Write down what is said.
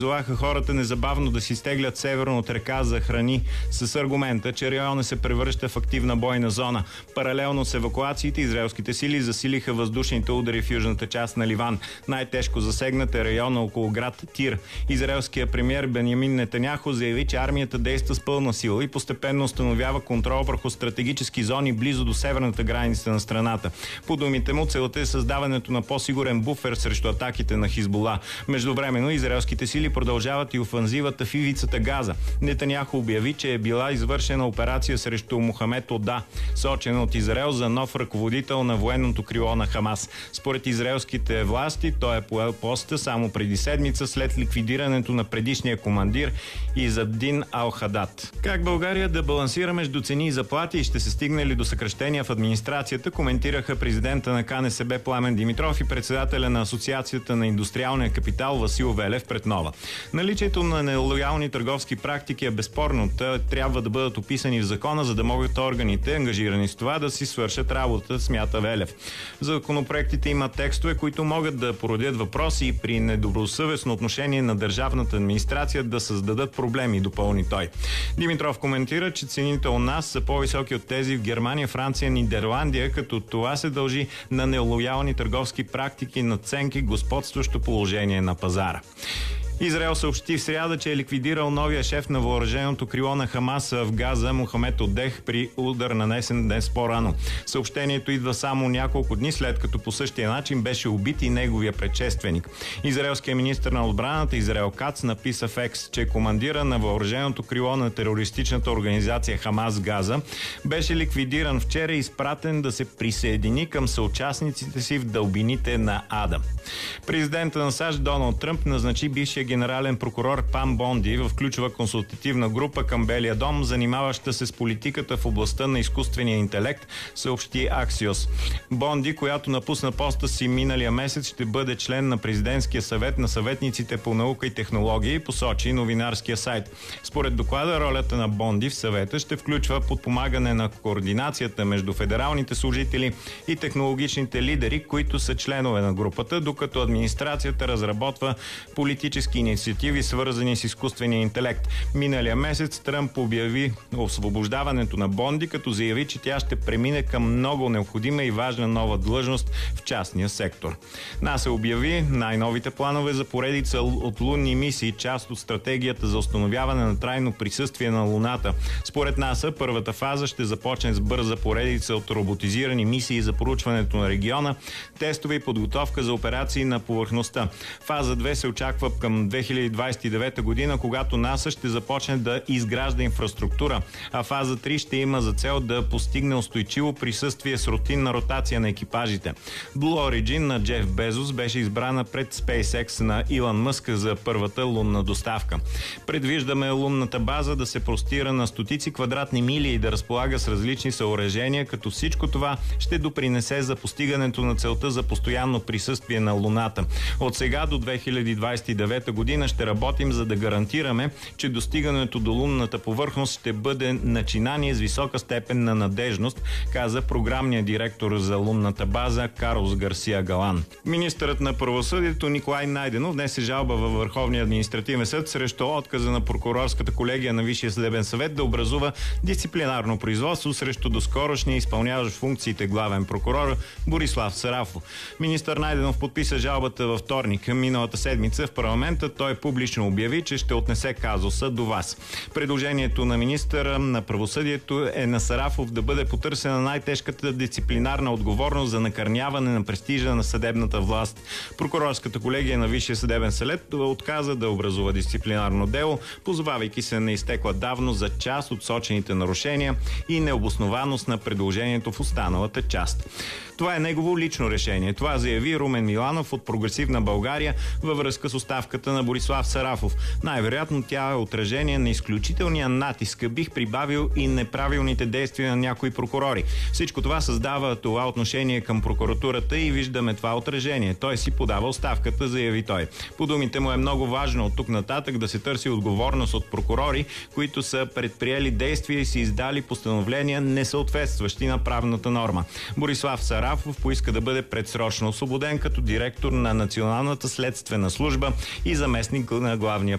Призоваха хората незабавно да си стеглят северно от река за храни с аргумента, че района се превръща в активна бойна зона. Паралелно с евакуациите, израелските сили засилиха въздушните удари в южната част на Ливан. Най-тежко засегнат е района около град Тир. Израелският премиер Бенямин Нетаняху заяви, че армията действа с пълна сила и постепенно установява контрол върху стратегически зони близо до северната граница на страната. По думите му, целта е създаването на по-сигурен буфер срещу атаките на Хизбула. Междувременно израелските сили продължават и офанзивата в ивицата Газа. Нетаняху обяви, че е била извършена операция срещу Мохамед Ода, сочена от Израел за нов ръководител на военното крило на Хамас. Според израелските власти, той е поел поста само преди седмица след ликвидирането на предишния командир Изаддин Ал-Хадад. Как България да балансира между цени и заплати и ще се стигне ли до съкращения в администрацията, коментираха президента на КНСБ Пламен Димитров и председателя на Асоциацията на индустриалния капитал Васил Велев пред Нова. Наличието на нелоялни търговски практики е безспорно. Те трябва да бъдат описани в закона, за да могат органите, ангажирани с това, да си свършат работа, смята Велев. В законопроектите има текстове, които могат да породят въпроси и при недобросъвестно отношение на държавната администрация да създадат проблеми, допълни той. Димитров коментира, че цените у нас са по-високи от тези в Германия, Франция, Нидерландия, като това се дължи на нелоялни търговски практики, надценки, господстващо положение на пазара. Израел съобщи в сряда, че е ликвидирал новия шеф на въоръженото крило на Хамас в Газа Мохамед Одех при удар нанесен днес по-рано. Съобщението идва само няколко дни след като по същия начин беше убит и неговия предшественик. Израелският министър на отбраната Израел Кац написа в Екс, че командира на въоръженото крило на терористичната организация Хамас Газа беше ликвидиран вчера и изпратен да се присъедини към съучастниците си в дълбините на ада. Президента на САЩ Доналд Тръмп назначи бившия генерален прокурор Пам Бонди в ключова консултативна група към Белия дом, занимаваща се с политиката в областта на изкуствения интелект, съобщи Аксиос. Бонди, която напусна поста си миналия месец, ще бъде член на президентския съвет на съветниците по наука и технологии, посочи новинарския сайт. Според доклада, ролята на Бонди в съвета ще включва подпомагане на координацията между федералните служители и технологичните лидери, които са членове на групата, докато администрацията разработва политически инициативи, свързани с изкуствения интелект. Миналия месец Тръмп обяви освобождаването на Бонди, като заяви, че тя ще премине към много необходима и важна нова длъжност в частния сектор. НАСА обяви най-новите планове за поредица от лунни мисии, част от стратегията за установяване на трайно присъствие на Луната. Според НАСА, първата фаза ще започне с бърза поредица от роботизирани мисии за проучването на региона, тестове и подготовка за операции на повърхността. Фаза 2 се очаква към 2029 година, когато НАСА ще започне да изгражда инфраструктура, а фаза 3 ще има за цел да постигне устойчиво присъствие с рутинна ротация на екипажите. Blue Origin на Джеф Безос беше избрана пред SpaceX на Илон Мъск за първата лунна доставка. Предвиждаме лунната база да се простира на стотици квадратни мили и да разполага с различни съоръжения, като всичко това ще допринесе за постигането на целта за постоянно присъствие на Луната. От сега до 2029 година ще работим, за да гарантираме, че достигането до лунната повърхност ще бъде начинание с висока степен на надежност, каза програмният директор за лунната база Карлос Гарсия Галан. Министърът на правосъдието Николай Найденов внесе жалба във Върховния административен съд срещу отказа на прокурорската колегия на Висшия съдебен съвет да образува дисциплинарно производство срещу доскорошния изпълняващ функциите главен прокурор Борислав Сарафов. Министър Найденов подписа жалбата във вторник. Миналата седмица в парламента той публично обяви, че ще отнесе казуса до вас. Предложението на министъра на правосъдието е на Сарафов да бъде потърсена най-тежката дисциплинарна отговорност за накърняване на престижа на съдебната власт. Прокурорската колегия на Висшия съдебен съвет отказа да образува дисциплинарно дело, позовавайки се на изтекла давност за част от сочените нарушения и необоснованост на предложението в останалата част. Това е негово лично решение. Това заяви Румен Миланов от Прогресивна България във връзка с оставката на Борислав Сарафов. Най-вероятно тя е отражение на изключителния натиск, бих прибавил и неправилните действия на някои прокурори. Всичко това създава това отношение към прокуратурата и виждаме това отражение. Той си подава оставката, заяви той. По думите му е много важно от тук нататък да се търси отговорност от прокурори, които са предприели действия и си издали постановления, несъответстващи на правната норма. Борислав Сарафов поиска да бъде предсрочно освободен като директор на Националната следствена служба и заместник на главния